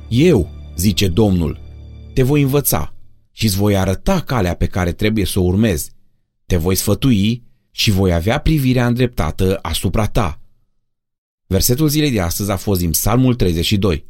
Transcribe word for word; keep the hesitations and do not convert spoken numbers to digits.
Eu, zice Domnul, te voi învăța și îți voi arăta calea pe care trebuie să o urmezi. Te voi sfătui și voi avea privirea îndreptată asupra ta. Versetul zilei de astăzi a fost din Psalmul treizeci și doi.